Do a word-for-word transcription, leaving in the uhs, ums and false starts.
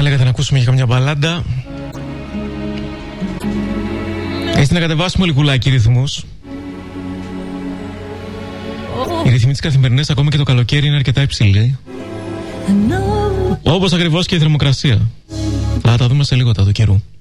λέγατε να ακούσουμε για καμιά μπαλάντα. Έτσι να κατεβάσουμε λιγουλάκι ρυθμούς. Οι ρυθμοί της καθημερινές ακόμα και το καλοκαίρι είναι αρκετά υψηλοί. Όπως ακριβώς και η θερμοκρασία. Θα τα δούμε σε λίγο τα του καιρού.